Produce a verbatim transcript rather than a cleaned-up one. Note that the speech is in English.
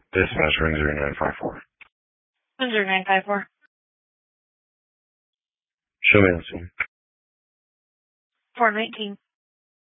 Dispatch ring zero nine five four. zero nine five four. Show me the scene. four nineteen.